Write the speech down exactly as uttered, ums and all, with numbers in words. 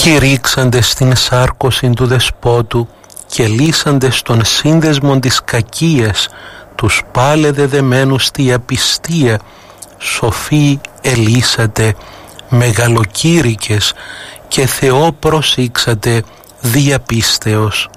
κηρύξαντες την σάρκωση του δεσπότου και λύσαντες τον σύνδεσμον της κακίας, τους πάλε δεδεμένους στη απιστία, σοφοί ελύσατε, μεγαλοκήρυκες και Θεό προσήξατε διαπίστεως.